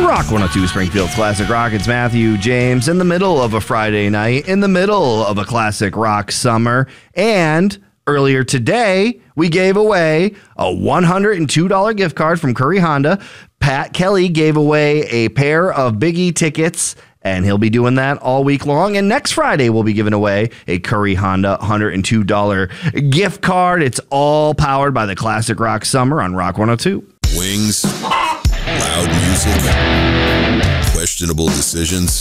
Rock 102 Springfield's Classic Rock. It's Matthew James in the middle of a Friday night, in the middle of a classic rock summer. And earlier today, we gave away a $102 gift card from Curry Honda. Pat Kelly gave away a pair of Biggie tickets, and he'll be doing that all week long. And next Friday, we'll be giving away a Curry Honda $102 gift card. It's all powered by the Classic Rock Summer on Rock 102. Wings, loud music, questionable decisions.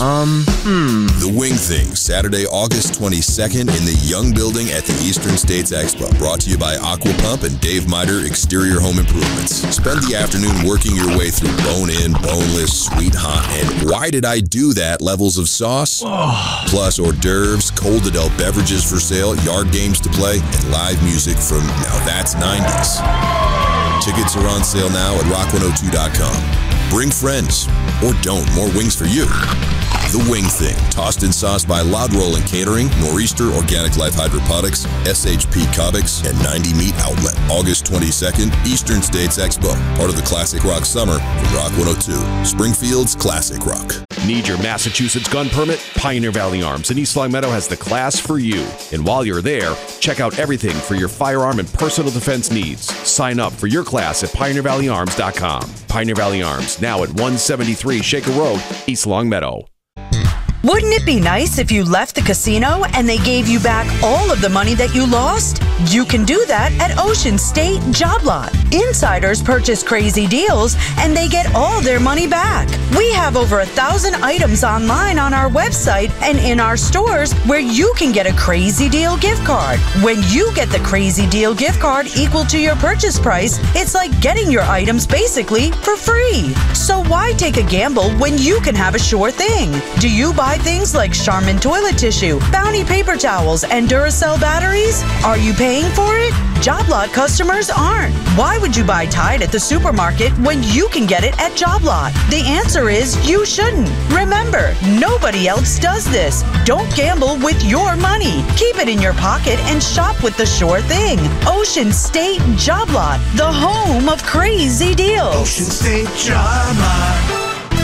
The Wing Thing, Saturday, August 22nd in the Young Building at the Eastern States Expo. Brought to you by Aqua Pump and Dave Miter Exterior Home Improvements. Spend the afternoon working your way through bone-in, boneless, sweet, hot, and why did I do that levels of sauce. Plus hors d'oeuvres, cold adult beverages for sale, yard games to play, and live music from Now That's 90s. Tickets are on sale now at rock102.com. Bring friends, or don't. More wings for you. The Wing Thing, tossed and sauced by Loud Rollin' Catering, Nor'easter Organic Life Hydroponics, SHP Cubics, and 90 Meat Outlet. August 22nd, Eastern States Expo, part of the Classic Rock Summer from Rock 102, Springfield's Classic Rock. Need your Massachusetts gun permit? Pioneer Valley Arms in East Longmeadow has the class for you. And while you're there, check out everything for your firearm and personal defense needs. Sign up for your class at pioneervalleyarms.com. Pioneer Valley Arms, now at 173 Shaker Road, East Longmeadow. Wouldn't it be nice if you left the casino and they gave you back all of the money that you lost? You can do that at Ocean State Job Lot. Insiders purchase crazy deals and they get all their money back. We have over 1,000 items online on our website and in our stores where you can get a crazy deal gift card. When you get the crazy deal gift card equal to your purchase price, it's like getting your items basically for free. So why take a gamble when you can have a sure thing? Do you buy things like Charmin toilet tissue, Bounty paper towels, and Duracell batteries? Are you paying for it? Job Lot customers aren't. Why would you buy Tide at the supermarket when you can get it at Job Lot? The answer is you shouldn't. Remember, nobody else does this. Don't gamble with your money. Keep it in your pocket and shop with the sure thing. Ocean State Job Lot, the home of crazy deals. Ocean State Job Lot.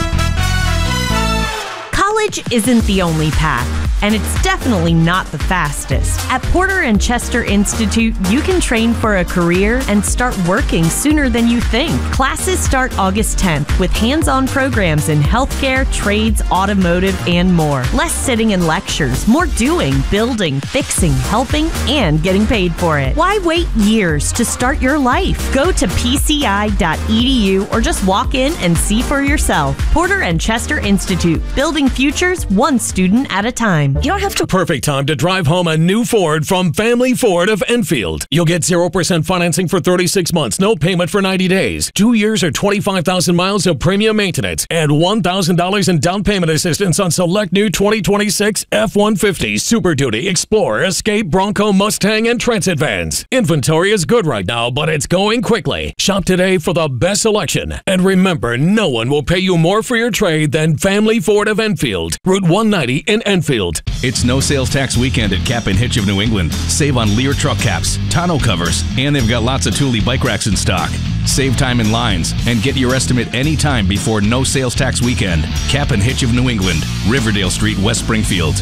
College isn't the only path, and it's definitely not the fastest. At Porter and Chester Institute, you can train for a career and start working sooner than you think. Classes start August 10th with hands-on programs in healthcare, trades, automotive, and more. Less sitting in lectures, more doing, building, fixing, helping, and getting paid for it. Why wait years to start your life? Go to pci.edu or just walk in and see for yourself. Porter and Chester Institute, building futures one student at a time. You don't have to. Perfect time to drive home a new Ford from Family Ford of Enfield. You'll get 0% financing for 36 months, no payment for 90 days, 2 years or 25,000 miles of premium maintenance, and $1,000 in down payment assistance on select new 2026 F-150, Super Duty, Explorer, Escape, Bronco, Mustang, and Transit vans. Inventory is good right now, but it's going quickly. Shop today for the best selection. And remember, no one will pay you more for your trade than Family Ford of Enfield. Route 190 in Enfield. It's no sales tax weekend at Cap and Hitch of New England. Save on Lear truck caps, tonneau covers, and they've got lots of Thule bike racks in stock. Save time in lines and get your estimate anytime before no sales tax weekend. Cap and Hitch of New England, Riverdale Street, West Springfield.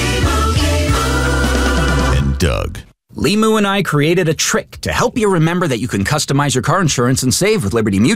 And Doug. Limu and I created a trick to help you remember that you can customize your car insurance and save with Liberty Mutual.